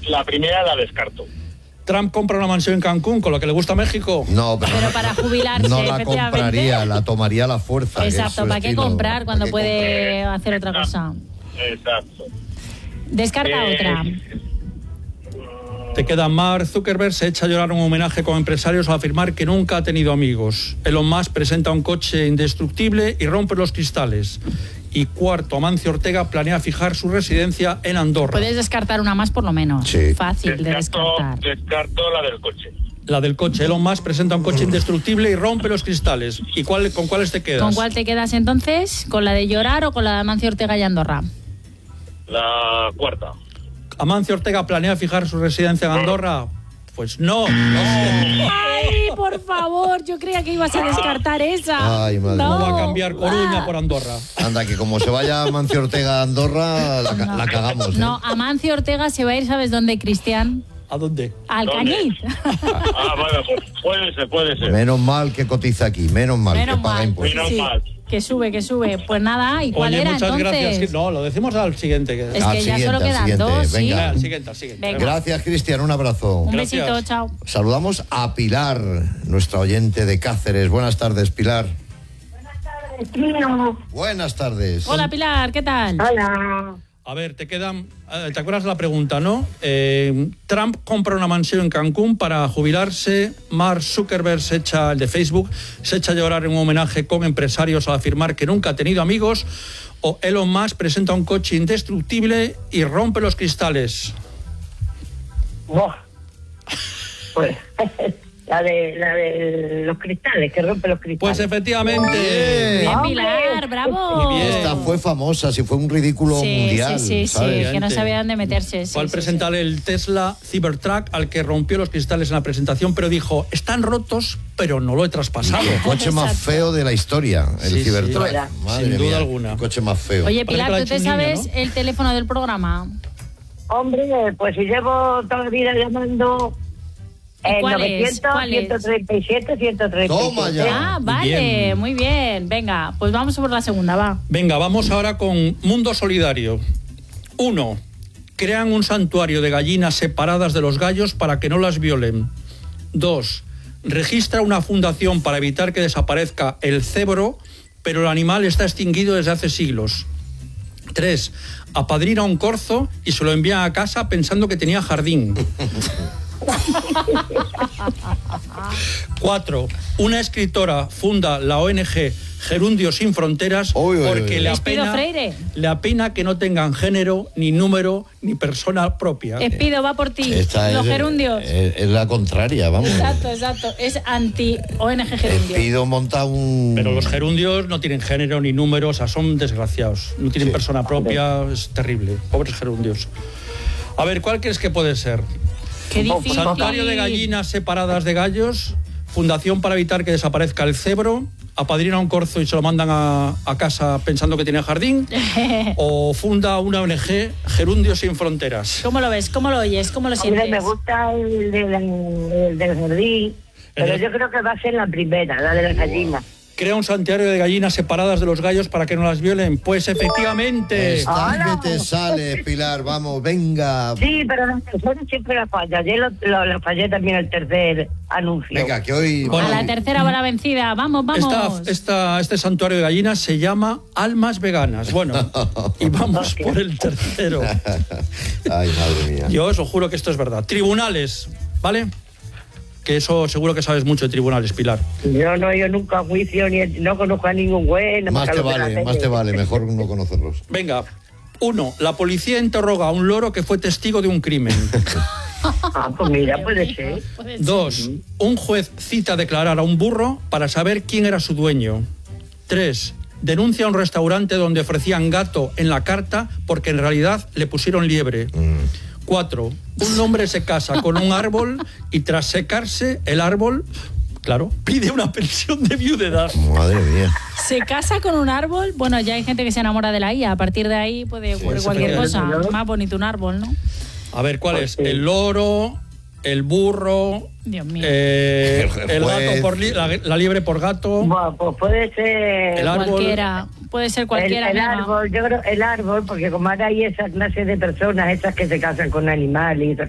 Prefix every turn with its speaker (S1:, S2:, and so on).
S1: la primera la descarto.
S2: Trump compra una mansión en Cancún, con lo que le gusta a México.
S3: No,
S4: pero para jubilarse,
S3: no la
S4: efectivamente.
S3: compraría, la tomaría a la fuerza.
S4: Exacto, ¿para qué comprar cuando puede hacer otra cosa?
S1: Exacto.
S4: Descarta otra.
S2: Te queda Mark Zuckerberg se echa a llorar un homenaje con empresarios al afirmar que nunca ha tenido amigos. Elon Musk presenta un coche indestructible y rompe los cristales. Y cuarto, Amancio Ortega planea fijar su residencia en Andorra.
S4: Puedes descartar una más por lo menos.
S3: Sí.
S4: Fácil de descartar.
S1: Descarto la del coche.
S2: La del coche. Elon Musk presenta un coche indestructible y rompe los cristales. ¿Y con cuáles te quedas?
S4: ¿Con cuál te quedas entonces? ¿Con la de llorar o con la de Amancio Ortega y Andorra?
S1: La cuarta.
S2: ¿Amancio Ortega planea fijar su residencia en Andorra? Pues no.
S4: ¡Ay, por favor! Yo creía que ibas a descartar esa.
S3: Ay, madre.
S2: No va a cambiar Coruña por Andorra.
S3: Anda, que como se vaya Amancio Ortega a Andorra, la cagamos.
S4: No, Amancio Ortega se va a ir, ¿sabes dónde, Cristian?
S2: ¿A dónde?
S4: Al
S1: ¿Dónde?
S4: Cañiz.
S1: Bueno, puede ser.
S3: Menos mal que cotiza aquí, menos mal que paga impuestos.
S1: Menos mal.
S4: Que sube. Pues nada, ¿y cuál
S2: Oye,
S4: era
S2: muchas
S4: entonces?
S2: gracias. No, lo decimos al siguiente.
S4: Es que ya solo quedan dos, ¿sí?
S3: venga.
S2: Al siguiente.
S4: Venga.
S3: Gracias, Cristian, un abrazo.
S4: Un
S2: Gracias.
S4: besito, chao.
S3: Saludamos a Pilar, nuestra oyente de Cáceres. Buenas tardes, Pilar. Buenas tardes.
S4: Hola, Pilar, ¿qué tal?
S5: Hola.
S2: A ver, te acuerdas de la pregunta, ¿no? Trump compra una mansión en Cancún para jubilarse. Mark Zuckerberg el de Facebook, se echa a llorar en un homenaje con empresarios al afirmar que nunca ha tenido amigos. O Elon Musk presenta un coche indestructible y rompe los cristales.
S5: Buah. Pues la de los cristales, que rompe los cristales.
S2: Pues efectivamente.
S4: Bien, Pilar, bravo.
S2: Muy bien.
S3: Esta fue famosa, si fue un ridículo mundial.
S4: Sí,
S3: ¿sabes?
S4: que no sabía dónde meterse.
S2: Fue al presentar el Tesla Cybertruck, al que rompió los cristales en la presentación, pero dijo, están rotos, pero no lo he traspasado.
S3: El coche más feo de la historia, el
S2: Sí,
S3: Cybertruck.
S2: sí.
S3: Madre
S2: Sin duda
S3: mía,
S2: alguna.
S3: el coche más feo.
S4: Oye,
S2: Parece que
S4: Pilar,
S2: lo ha
S4: ¿tú
S2: hecho
S4: te
S2: un niño,
S4: sabes
S2: ¿no?
S4: el teléfono del programa?
S5: Hombre, pues si llevo toda la vida llamando
S4: ¿Cuál es?
S5: 900, 137, 137.
S3: Toma ya.
S4: Ah, vale,
S2: Bien.
S4: muy bien. Venga, pues vamos por la segunda, va.
S2: Venga, vamos ahora con Mundo Solidario. 1. Crean un santuario de gallinas separadas de los gallos para que no las violen. 2. Registra una fundación para evitar que desaparezca el cebro, pero el animal está extinguido desde hace siglos. 3. Apadrina un corzo y se lo envía a casa pensando que tenía jardín. 4. Una escritora funda la ONG Gerundios Sin Fronteras porque le apena que no tengan género, ni número, ni persona propia.
S4: Espido, va por ti.
S3: Esta
S4: Los
S3: es,
S4: gerundios.
S3: Es la contraria, vamos.
S4: Exacto. Es anti-ONG gerundio.
S3: Espido monta un...
S2: Pero los gerundios no tienen género ni número, o sea, son desgraciados. No tienen persona propia, es terrible. Pobres gerundios. A ver, ¿cuál crees que puede ser?
S4: Qué difícil.
S2: Santuario de gallinas separadas de gallos, fundación para evitar que desaparezca el cebro, apadrina un corzo y se lo mandan a casa pensando que tiene jardín, o funda una ONG Gerundios Sin Fronteras.
S4: ¿Cómo lo ves? ¿Cómo lo oyes? ¿Cómo lo sientes?
S5: Hombre, me gusta el del jardín, pero yo creo que va a ser la primera, la de las gallinas.
S2: Crea un santuario de gallinas separadas de los gallos para que no las violen. Pues efectivamente.
S3: Está que te sale, Pilar, vamos, venga.
S5: Sí, pero la tercera siempre la falla. Ayer lo fallé también el tercer anuncio.
S3: Venga, que hoy...
S4: A la tercera va la vencida. Vamos.
S2: Este santuario de gallinas se llama Almas Veganas. Bueno, y vamos por el tercero.
S3: Ay, madre mía.
S2: Yo os lo juro que esto es verdad. Tribunales, ¿vale? Que eso seguro que sabes mucho de tribunales, Pilar.
S5: Yo nunca juicio, ni no conozco a ningún güey. No
S3: más te vale, mejor no conocerlos.
S2: Venga, 1. La policía interroga a un loro que fue testigo de un crimen.
S5: Pues mira, puede ser.
S2: 2. Un juez cita a declarar a un burro para saber quién era su dueño. 3. Denuncia a un restaurante donde ofrecían gato en la carta porque en realidad le pusieron liebre. 4. Un hombre se casa con un árbol y tras secarse el árbol, claro, pide una pensión de viudedad.
S3: Madre mía.
S4: ¿Se casa con un árbol? Bueno, ya hay gente que se enamora de la IA. A partir de ahí puede ocurrir cualquier cosa. Más bonito un árbol, ¿no?
S2: A ver, ¿cuál es? El loro, el burro,
S4: Dios mío.
S2: el gato por la liebre por gato.
S5: Bueno, pues puede ser...
S2: El árbol.
S4: Cualquiera. Puede ser cualquiera.
S5: El árbol, yo creo el árbol, porque como ahora hay esa clase de personas, esas que se casan con animales y esas